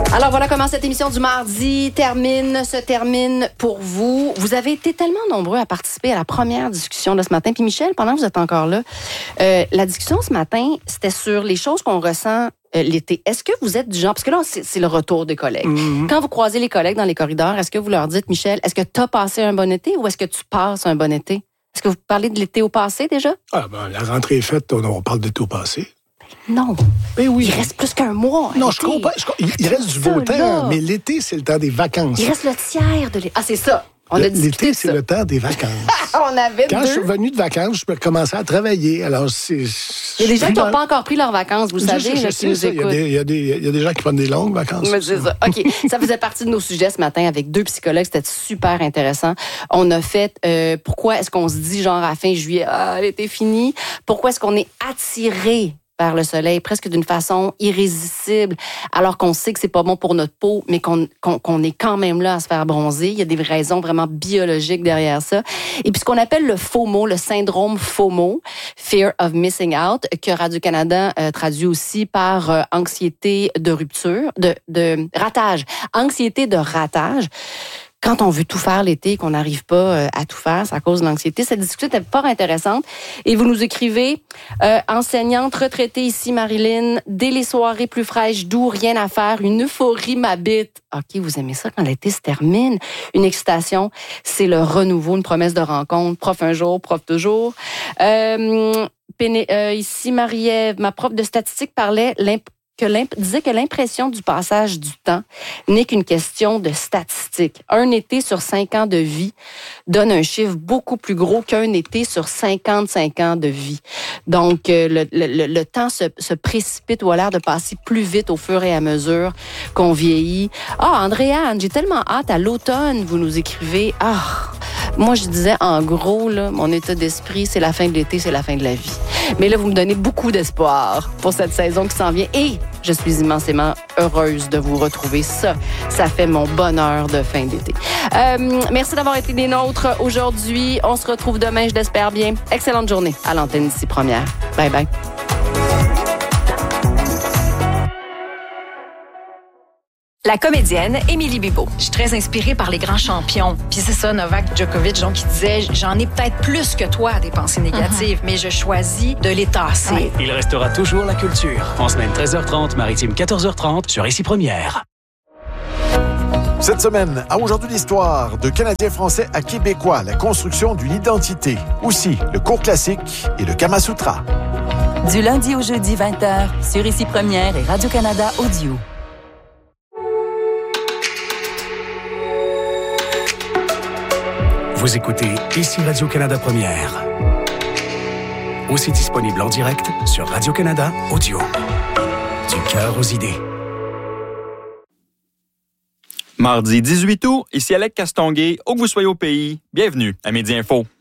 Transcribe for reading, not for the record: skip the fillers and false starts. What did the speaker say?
Alors voilà comment cette émission du mardi se termine pour vous. Vous avez été tellement nombreux à participer à la première discussion de ce matin. Puis Michel, pendant que vous êtes encore là, la discussion ce matin, c'était sur les choses qu'on ressent l'été. Est-ce que vous êtes du genre, parce que là, c'est le retour des collègues. Mm-hmm. Quand vous croisez les collègues dans les corridors, est-ce que vous leur dites, Michel, est-ce que tu as passé un bon été ou est-ce que tu passes un bon été? Est-ce que vous parlez de l'été au passé déjà? La rentrée est faite, on parle d'été au passé. Non. Mais oui. Il reste plus qu'un mois. Non, je comprends. Il reste du beau temps, mais l'été, c'est le temps des vacances. Il reste le tiers de l'été. Ah, c'est ça. On a l'été, c'est le temps des vacances. Quand je suis revenu de vacances, je peux commencer à travailler. Alors, il y a des gens qui n'ont pas encore pris leurs vacances, vous savez, qui nous écoutent. Il y a des gens qui prennent des longues vacances. Mais c'est ça. OK. Ça faisait partie de nos sujets ce matin avec 2 psychologues. C'était super intéressant. On a fait pourquoi est-ce qu'on se dit, genre, à fin juillet, l'été fini? Pourquoi est-ce qu'on est attiré vers le soleil, presque d'une façon irrésistible, alors qu'on sait que c'est pas bon pour notre peau, mais qu'on est quand même là à se faire bronzer. Il y a des raisons vraiment biologiques derrière ça. Et puis ce qu'on appelle le FOMO, le syndrome FOMO, Fear of Missing Out, que Radio-Canada traduit aussi par anxiété de rupture, de ratage. Anxiété de ratage. Quand on veut tout faire l'été, qu'on n'arrive pas à tout faire, c'est à cause de l'anxiété. Cette discussion était fort intéressante. Et vous nous écrivez, enseignante retraitée ici, Marilyn, dès les soirées plus fraîches, doux, rien à faire, une euphorie m'habite. OK, vous aimez ça quand l'été se termine? Une excitation, c'est le renouveau, une promesse de rencontre. Prof un jour, prof toujours. Ici, Marie-Ève, ma prof de statistique disait que l'impression du passage du temps n'est qu'une question de statistiques. Un été sur 5 ans de vie donne un chiffre beaucoup plus gros qu'un été sur 55 ans de vie. Donc, le temps se précipite ou a l'air de passer plus vite au fur et à mesure qu'on vieillit. Andréane, j'ai tellement hâte à l'automne, vous nous écrivez. Moi, je disais, en gros, là, mon état d'esprit, c'est la fin de l'été, c'est la fin de la vie. Mais là, vous me donnez beaucoup d'espoir pour cette saison qui s'en vient. Et je suis immensément heureuse de vous retrouver. Ça fait mon bonheur de fin d'été. Merci d'avoir été des nôtres aujourd'hui. On se retrouve demain, je l'espère bien. Excellente journée à l'antenne d'ici Première. Bye bye. La comédienne Émilie Bibeau. Je suis très inspirée par les grands champions. Puis c'est ça, Novak Djokovic, qui disait « J'en ai peut-être plus que toi des pensées négatives, mais je choisis de les tasser. Ouais. » Il restera toujours la culture. En semaine 13h30, maritime 14h30, sur Ici Première. Cette semaine, à Aujourd'hui l'histoire, de Canadiens français à Québécois, la construction d'une identité. Aussi, le cours classique et le Kama Sutra. Du lundi au jeudi 20h, sur Ici Première et Radio-Canada Audio. Vous écoutez Ici Radio-Canada Première. Aussi disponible en direct sur Radio-Canada Audio. Du cœur aux idées. Mardi 18 août, ici Alec Castonguay. Où que vous soyez au pays, bienvenue à Midi Info.